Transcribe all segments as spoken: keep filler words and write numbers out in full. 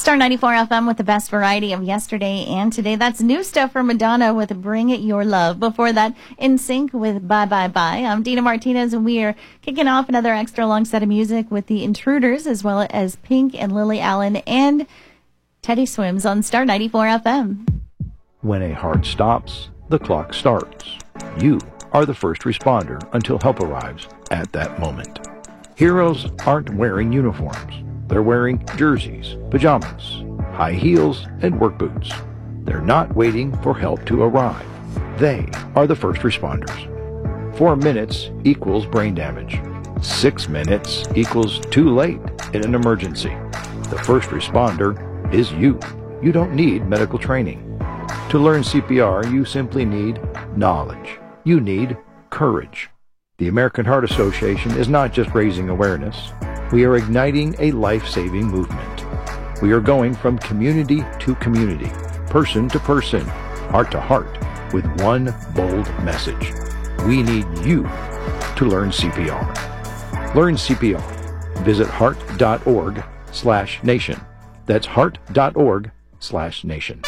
Star ninety-four F M with the best variety of yesterday and today. That's new stuff from Madonna with Bring It Your Love. Before that, In Sync with Bye Bye Bye. I'm Dina Martinez, and we are kicking off another extra long set of music with the Intruders, as well as Pink and Lily Allen and Teddy Swims on Star ninety-four F M. When a heart stops, the clock starts. You are the first responder until help arrives at that moment. Heroes aren't wearing uniforms. They're wearing jerseys, pajamas, high heels, and work boots. They're not waiting for help to arrive. They are the first responders. Four minutes equals brain damage. Six minutes equals too late in an emergency. The first responder is you. You don't need medical training. To learn C P R, you simply need knowledge. You need courage. The American Heart Association is not just raising awareness. We are igniting a life-saving movement. We are going from community to community, person to person, heart to heart, with one bold message. We need you to learn C P R. Learn C P R. Visit heart.org slash nation. That's heart.org slash nation.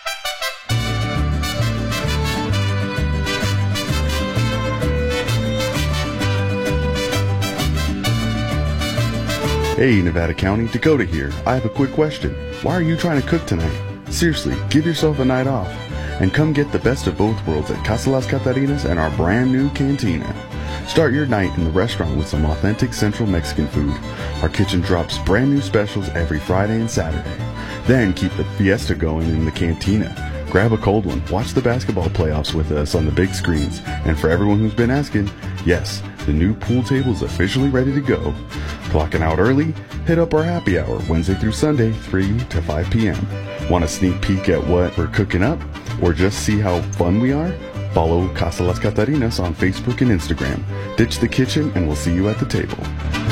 Hey, Nevada County, Dakota here. I have a quick question. Why are you trying to cook tonight? Seriously, give yourself a night off and come get the best of both worlds at Casa Las Catarinas and our brand new cantina. Start your night in the restaurant with some authentic Central Mexican food. Our kitchen drops brand new specials every Friday and Saturday. Then keep the fiesta going in the cantina. Grab a cold one, watch the basketball playoffs with us on the big screens. And for everyone who's been asking, yes, the new pool table is officially ready to go. Clocking out early? Hit up our happy hour Wednesday through Sunday, three to five p.m. Want a sneak peek at what we're cooking up? Or just see how fun we are? Follow Casa Las Catarinas on Facebook and Instagram. Ditch the kitchen and we'll see you at the table.